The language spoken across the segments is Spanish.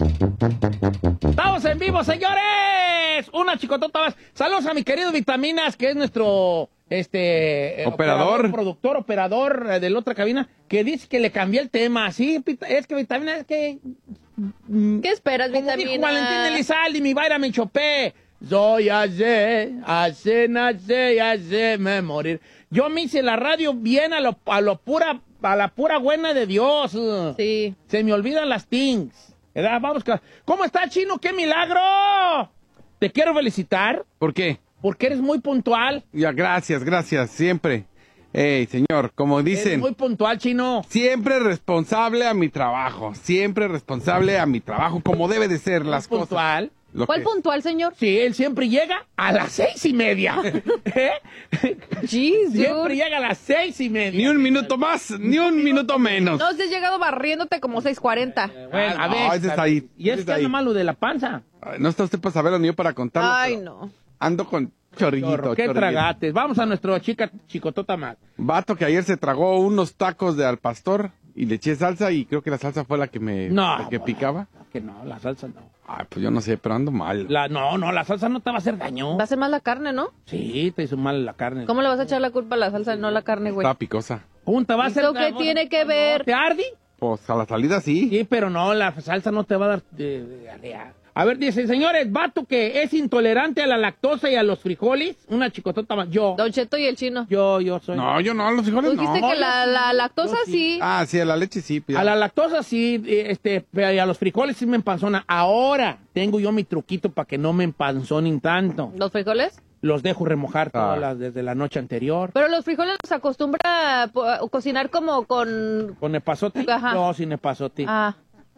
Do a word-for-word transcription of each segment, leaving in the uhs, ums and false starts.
Estamos en vivo, señores. Una chicotota más. Saludos a mi querido Vitaminas, que es nuestro este operador, operador productor, operador eh, de la otra cabina, que dice que le cambié el tema. Sí, es que Vitaminas, es que... ¿Qué esperas, Como Vitaminas? dijo Valentín Elizalde, mi vaira me chopé. Soy ayer, ayer nací, ayer me morir. Yo me hice la radio bien a lo, a lo pura, a la pura buena de Dios. Sí. Se me olvidan las things. ¿Verdad? Vamos, ¿cómo está, Chino? ¡Qué milagro! Te quiero felicitar. ¿Por qué? Porque eres muy puntual. Ya, gracias, gracias, siempre. Ey, señor, como dicen... Eres muy puntual, Chino. Siempre responsable a mi trabajo. Siempre responsable a mi trabajo, como debe de ser las cosas. Puntual. Lo ¿Cuál que... puntual, señor? Sí, él siempre llega a las seis y media. ¿Eh? Jeez, Siempre dude. llega a las seis y media. Ni un minuto más, ni un minuto menos. No, has llegado barriéndote como seis cuarenta. Bueno, a No, ver. ese está ahí, Y es ese que está anda ahí. malo de la panza. Ay, no está usted para saberlo ni yo para contarlo. Ay, pero no. Ando con chorrillito, Chorro, qué chorrillito. tragates. Vamos a nuestro chica chicotota más. Vato que ayer se tragó unos tacos de al pastor y le eché salsa y creo que la salsa fue la que me No, la que bueno. picaba. Que no, la salsa no. Ay, pues yo no sé, pero ando mal. La, no, no, la salsa no te va a hacer daño. Va a ser más la carne, ¿no? Sí, te hizo mal la carne. ¿Cómo le vas a echar la culpa a la salsa y no a la carne, güey? Estaba picosa. ¿Cómo te va a hacer ¿Eso qué daño? tiene que No, ver? ¿Te ardi? Pues a la salida sí. Sí, pero no, la salsa no te va a dar... de- de- de- a ver, dice, señores, vato que es intolerante a la lactosa y a los frijoles, una chicotota más. Yo, Don Cheto y el chino. yo, yo soy... No, yo no, los Tú frijoles dijiste no. que la, la lactosa Yo sí. sí. Ah, sí, a la leche sí. pues, A la lactosa sí, eh, este, pero y a los frijoles sí me empanzona. Ahora tengo yo mi truquito para que no me empanzonen tanto. ¿Los frijoles? Los dejo remojar todas Ah. las, desde la noche anterior. Pero los frijoles los acostumbra a po- a cocinar como con... ¿Con epazote? Ajá. No, sin epazote. Ah,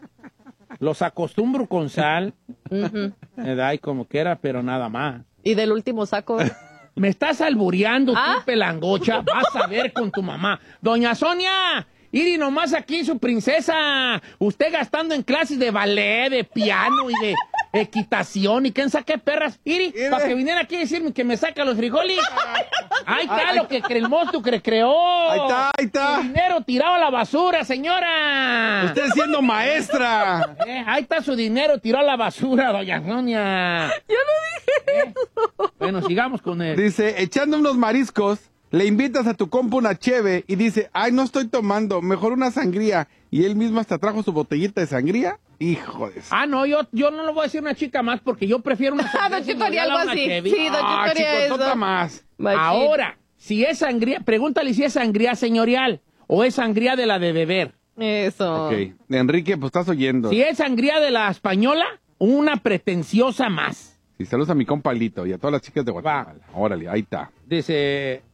Los acostumbro con sal, ujú. me da y como quiera, pero nada más. Y del último saco. Me estás albureando, ¿Ah? tú, pelangocha. Vas a ver con tu mamá. Doña Sonia, Iri nomás aquí, su princesa. Usted gastando en clases de ballet, de piano y de equitación y quién sabe qué perras. Iri, Iri. para que viniera aquí a decirme que me saca los frijoles. Ahí está lo que cre- el monstruo que creó. Ahí está, ahí está. Su dinero tirado a la basura, señora. Usted siendo maestra. Eh, ahí está su dinero tirado a la basura, doña Sonia. Yo no dije eso. Bueno, sigamos con él. Dice, echando unos mariscos, le invitas a tu compa una cheve y dice, ay, no estoy tomando, mejor una sangría. Y él mismo hasta trajo su botellita de sangría. Hijo de... Ah, no, yo, yo no lo voy a decir una chica más porque yo prefiero una Ah, Don Cheto haría algo una así. Chevy. Sí, Don Ah, Cheto haría chicotota eso. más. Machín. Ahora, si es sangría, pregúntale si es sangría señorial o es sangría de la de beber. Eso. Ok, Enrique, pues estás oyendo. Si es sangría de la española, una pretenciosa más. Y saludos a mi compa Lito y a todas las chicas de Guatemala. Órale, ahí está. Dice,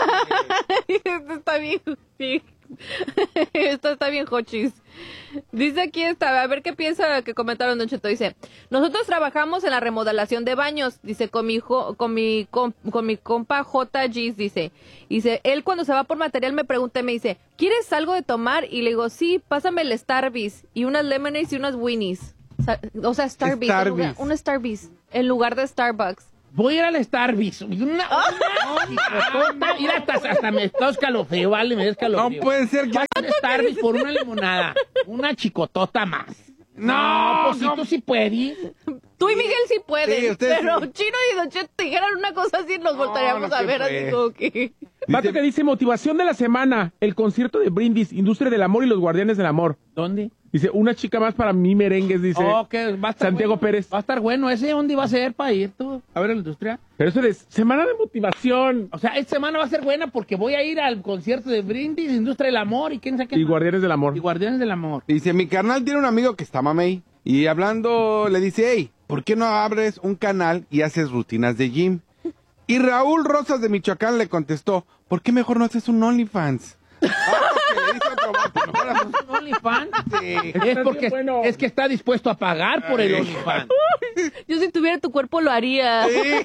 Esto está bien. Sí. Esto está bien, Hochis. Dice aquí esta, a ver qué piensa que comentaron Don Cheto. Dice, nosotros trabajamos en la remodelación de baños, dice, con mi jo- con mi com- con mi compa J G, dice. Dice, él cuando se va por material me pregunta y me dice, ¿quieres algo de tomar? Y le digo, sí, pásame el Starbies y unas lemonades y unas Winnies. O sea, o sea Starbies, en Starbies. lugar- un Starbies en lugar de Starbucks. voy a ir al Starbucks. Una, una chicotota, mira, hasta, hasta me está escalofrío, vale, me da No escalofrío. puede ser que... Voy al Starbucks por una limonada. Una chicotota más. No, pues si no. tú sí puedes. Tú y Miguel sí pueden, Sí, ustedes pero sí. Chino y Don Cheto dijeran una cosa así, nos voltaríamos no a se ver así puede. como que... Vato que dice, motivación de la semana, el concierto de Brindis, Industria del Amor y los Guardianes del Amor. ¿Dónde? Dice, una chica más para mí merengues, dice Oh, que va a estar Santiago bueno. Pérez. Va a estar bueno. ¿Ese dónde va a ser para ir tú? A ver la industria. Pero eso es semana de motivación. O sea, esta semana va a ser buena porque voy a ir al concierto de Brindis, Industria del Amor y quién sabe qué Y más. Guardianes del Amor. Y Guardianes del Amor. Dice, mi carnal tiene un amigo que está mamey. Y hablando, le dice, hey, ¿por qué no abres un canal y haces rutinas de gym? Y Raúl Rosas de Michoacán le contestó, ¿por qué mejor no haces un OnlyFans? Ah, porque le dice otro vato, mejor haces ¿Un OnlyFans? Sí. Es porque bien bueno. es que está dispuesto a pagar por el Ay. OnlyFans. Yo si tuviera tu cuerpo lo haría. Sí.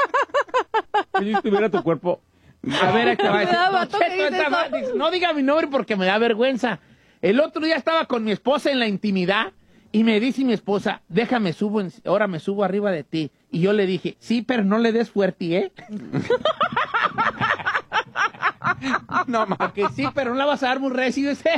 Si yo estuviera tu cuerpo. A ver, ahí te va a decir. Me da Don vato que Cheto, dice esta eso. va- dice, no diga mi nombre porque me da vergüenza. El otro día estaba con mi esposa en la intimidad y me dice mi esposa, déjame subo, en- ahora me subo arriba de ti. Y yo le dije, sí, pero no le des fuerte, ¿eh? No, ma. Que sí, pero no la vas a dar muy recio ese.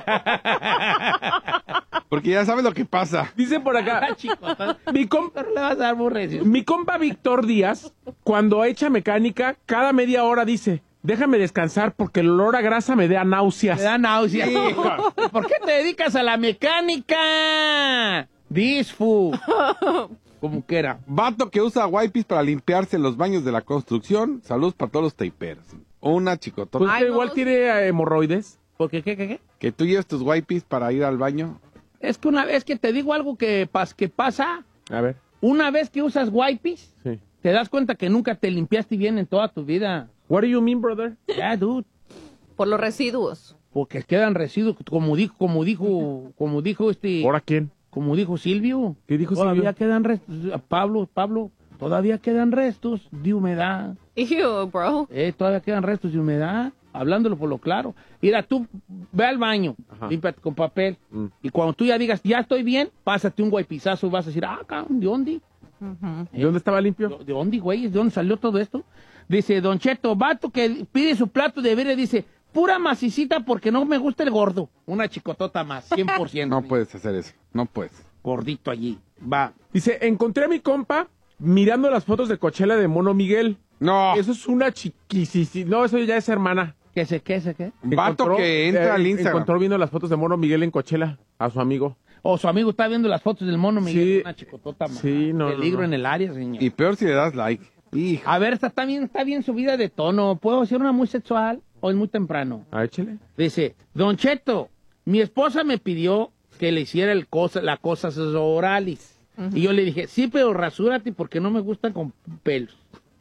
Porque ya sabes lo que pasa. Dice por acá, Ah, chico, mi, com- pero le vas a dar muy recio. mi compa Víctor Díaz, cuando echa mecánica, cada media hora dice, déjame descansar porque el olor a grasa me da náuseas. Me da náusea. ¿Por qué te dedicas a la mecánica? Disfu. Como que era. Vato que usa wipes para limpiarse en los baños de la construcción. Saludos para todos los taperos. Una chicotota. Pues Ay, que igual no. tiene eh, hemorroides. ¿Por qué, qué, qué, qué? Que tú lleves tus wipes para ir al baño. Es que una vez que te digo algo que, pas, que pasa, A ver, una vez que usas wipes, sí. te das cuenta que nunca te limpiaste bien en toda tu vida. What do you mean, brother? Ya, dude. Por los residuos. Porque quedan residuos, como dijo, como dijo, como dijo este, ¿Ahora quién? como dijo Silvio. ¿Qué dijo Todavía Silvio? quedan restos, Pablo, Pablo, todavía quedan restos de humedad. Ew, bro. Eh, todavía quedan restos de humedad. Hablándolo por lo claro. Mira, tú ve al baño, Ajá. límpiate con papel. Mm. Y cuando tú ya digas, ya estoy bien, pásate un guaypizazo y vas a decir, ah, cabrón, ¿de dónde? ¿De dónde estaba limpio? ¿De dónde, güey? ¿De dónde salió todo esto? Dice, Don Cheto, vato que pide su plato de birria, dice, pura macicita porque no me gusta el gordo. Una chicotota más, cien por ciento. No puedes hacer eso. No puedes. Gordito allí. Va. Dice, encontré a mi compa mirando las fotos de Coachella de Mono Miguel. No. Eso es una chiquisísima. No, eso ya es hermana. ¿Qué sé, qué sé, qué? Vato Encontró, que entra eh, al Instagram. Encontró viendo las fotos de Mono Miguel en Coachella a su amigo. O su amigo está viendo las fotos del mono Miguel. Sí. Una chicotota más. Sí, no, Peligro no, no. en el área, señor. Y peor si le das like. Hijo. A ver, está, está bien, está bien subida de tono. ¿Puedo decir una muy sexual o es muy temprano? Ah, échale. Dice, Don Cheto, mi esposa me pidió que le hiciera el cosa, la cosa oralis. Y yo le dije, sí, pero rasúrate porque no me gustan con pelos.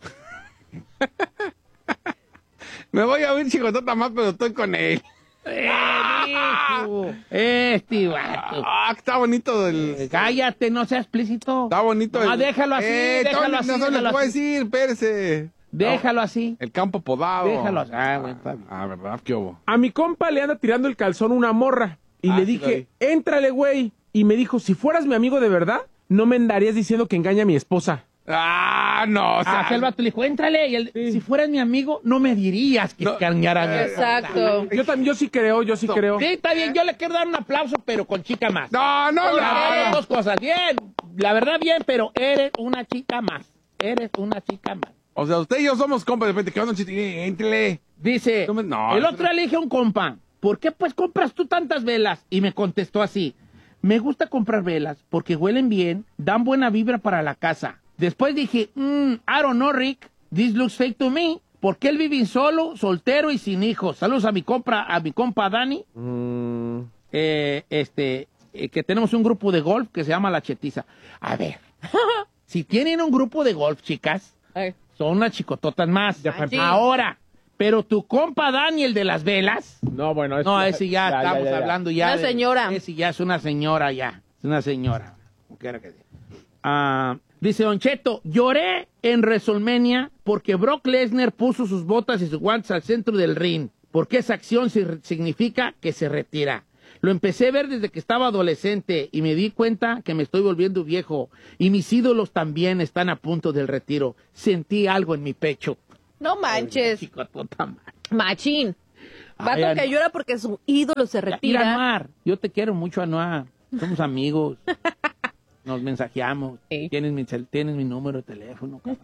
Me voy a oír chicotota más, pero estoy con él. ¡Eh, hijo! Este vato. Ah, está bonito el... Eh, Cállate, no seas explícito. Está bonito No, el... déjalo así, Eh, déjalo Tony, así, No se déjalo le puede así. decir, espérese. Déjalo así. El campo podado. Déjalo así. Ah, bueno, está bien. Ah, ¿verdad? ¿Qué hubo? A mi compa le anda tirando el calzón una morra. Y Ah, le sí, dije, éntrale, güey. Y me dijo, si fueras mi amigo de verdad, no me andarías diciendo que engaña a mi esposa. Ah, no. O sea, Ah, el vato le dijo, éntrale. Y él, Sí. si fueras mi amigo, no me dirías que No. engañara a mi esposa. Exacto. Yo también, yo sí creo, yo sí creo. Sí, está bien. Yo le quiero dar un aplauso, pero con chica más. No, no, Ah, no. dos cosas. Bien. La verdad, bien, pero eres una chica más. Eres una chica más. O sea, usted y yo somos compas. De repente, ¿qué onda, chiste? Eh, Éntrele. Dice, No me- no, el eso otro no. le dije a un compa, ¿por qué pues compras tú tantas velas? Y me contestó así, me gusta comprar velas porque huelen bien, dan buena vibra para la casa. Después dije, mm, I don't know, Rick, this looks fake to me, porque él vive solo, soltero y sin hijos. Saludos a mi compra, a mi compa Dani, Mm, eh, este, eh, que tenemos un grupo de golf que se llama La Chetiza. A ver, si tienen un grupo de golf, chicas, Ay. son unas chicototas más. Ya, sí. Ahora, pero tu compa Daniel de las velas. no, bueno. No, ese ya, estamos ya, ya. hablando ya. Una de- señora. Ese ya es una señora ya. Es una señora. Como quiera que sea. Ah, dice Don Cheto, lloré en WrestleMania porque Brock Lesnar puso sus botas y sus guantes al centro del ring. Porque esa acción si- significa que se retira. Lo empecé a ver desde que estaba adolescente y me di cuenta que me estoy volviendo viejo. Y mis ídolos también están a punto del retiro. Sentí algo en mi pecho. No manches. Chicotota, man. Machín. Ay, Vato que An- llora porque su ídolo se Mira, retira. Anuar, yo te quiero mucho, Anuar. Somos amigos. Nos mensajeamos. Sí. Tienes mi, cel- tienes mi número de teléfono. cabrón.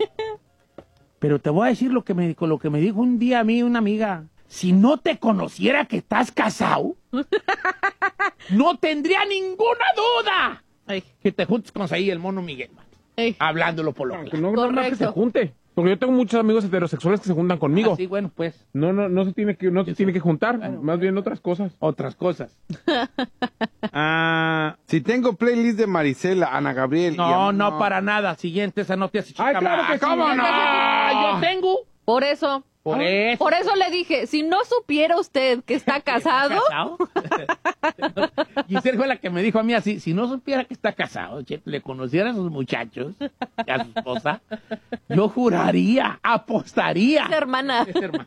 Pero te voy a decir lo que me dijo, lo que me dijo un día a mí una amiga. Si no te conociera que estás casado, no tendría ninguna duda Ay, que te juntes con ahí el mono Miguel, man. ay. Hablándolo por lo Que claro. no, no, no, que se Correcto. junte. Porque yo tengo muchos amigos heterosexuales que se juntan conmigo. Así, bueno, pues, No, no, no se tiene que, no se tiene que juntar. Claro. Más bien otras cosas. otras cosas. Ah, Si tengo playlist de Marisela, Ana Gabriel. y no, a- no, para nada. Siguiente, esa no te hace chica Ay, claro más. que sí. ¿Cómo no? Ah, yo tengo. Por eso. Por eso. Por eso le dije, si no supiera usted que está casado, ¿Casado? Giselle fue la que me dijo a mí así, si no supiera que está casado, che, le conociera a sus muchachos y a su esposa, yo juraría, apostaría. es hermana. Es hermano.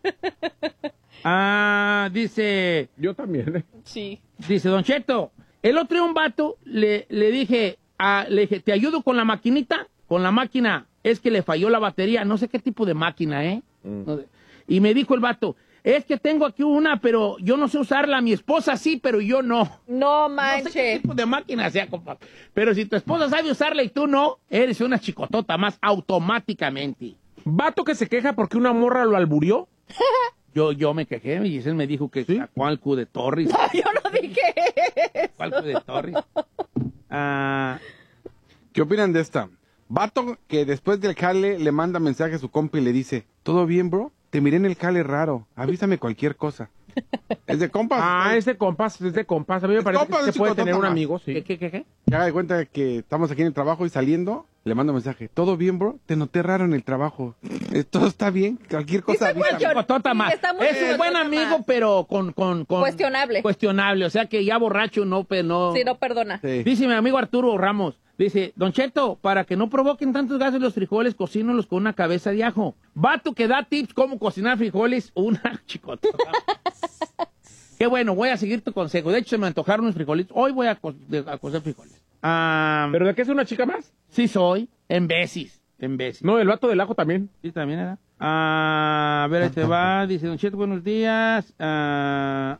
Ah, dice, Yo también. Sí. dice Don Cheto, el otro día un vato le, le dije, ah, le dije, ¿te ayudo con la maquinita? Con la máquina, es que le falló la batería, no sé qué tipo de máquina, ¿eh? No sé. Y me dijo el vato, es que tengo aquí una, pero yo no sé usarla. Mi esposa sí, pero yo no. No No sé qué manche. tipo de máquina sea, compa. Pero si tu esposa sabe usarla y tú no, eres una chicotota más automáticamente. Vato que se queja porque una morra lo alburió. Yo, yo me quejé y Giselle me dijo que sacó al Q de Torres. Yo no dije eso. ¿Cuál Q de Torres? Ah, ¿Qué opinan de esta? Vato que después del jale le manda mensaje a su compa y le dice, ¿todo bien, bro? Te miré en el jale raro. Avísame cualquier cosa. Es de compas. Ah, es de compas, es de compas. A mí me parece compas, que es se puede chicotota tener un más. amigo, ¿qué, sí. qué, qué, qué? Que haga de cuenta que estamos aquí en el trabajo y saliendo, le mando mensaje. ¿Todo bien, bro? Te noté raro en el trabajo. Eh, ¿Todo está bien? Cualquier cosa. Está muy avísame. Chicotota Sí, más. está muy Es un chicotota buen amigo, más. pero con, con, con... Cuestionable. Cuestionable. O sea que ya borracho no, pues no... Sí, no perdona. Sí. Dice mi amigo Arturo Ramos, dice, Don Cheto, para que no provoquen tantos gases los frijoles, cocínolos con una cabeza de ajo. Vato que da tips cómo cocinar frijoles, una chicotota. Qué bueno, voy a seguir tu consejo. De hecho, se me antojaron unos frijolitos. Hoy voy a, co de- a cocer frijoles. Ah, ¿Pero de qué es una chica más? sí soy, en veces, en veces. No, el vato del ajo también. Sí, también era. Ah, a ver, ahí te va. Dice, Don Cheto, buenos días. Ah,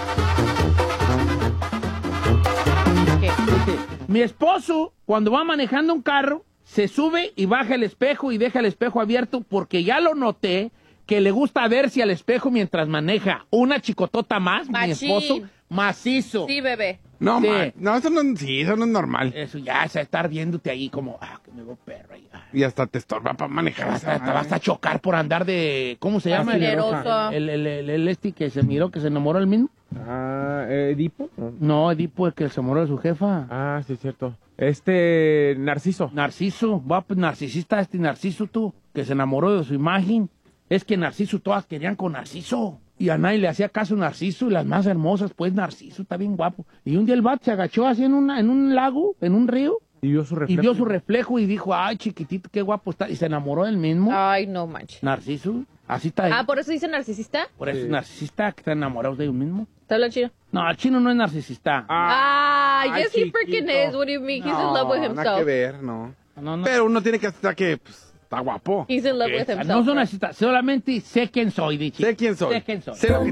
¿Qué? dice, mi esposo, cuando va manejando un carro, se sube y baja el espejo y deja el espejo abierto porque ya lo noté que le gusta verse al espejo mientras maneja. Una chicotota más, mi Machín. esposo, macizo. Sí, bebé. No, Sí. ma- no, eso no, sí, eso no es normal. Eso ya, es estar viéndote ahí como, ah, que me veo perro ahí. Ah, Y hasta te estorba para manejar. te, esa vas a, te vas madre. a chocar por andar de, ¿cómo se llama? El, Aceleroso. el, el, el, el este que se miró, que se enamoró el mismo. Ah, ¿Edipo? No, Edipo, el que se enamoró de su jefa. Ah, sí, es cierto. Este, Narciso. Narciso, va, pues narcisista este Narciso tú, que se enamoró de su imagen. Es que Narciso, todas querían con Narciso. Y a nadie le hacía caso Narciso, y las más hermosas, pues Narciso, está bien guapo. Y un día el vato se agachó así en, una, en un lago, en un río, Y vio su y reflejo. vio su reflejo y dijo, ay, chiquitito, qué guapo está. Y se enamoró del mismo. Ay, no manches. Narciso, así está ahí. Ah, ¿por eso dice narcisista? Por eso es narcisista, que está enamorado de él mismo. ¿Te habla chino? No, el chino no es narcisista. Ah, Ay, yes, he freaking chiquito. is. What do you mean? He's No, in love with nada que himself. ver, no. No, no. Pero uno tiene que aceptar que pues, está guapo. He's in love with Ah, himself. no son narcisistas, solamente sé quién soy, dicho. Sé quién soy. Sé quién soy. Sé lo que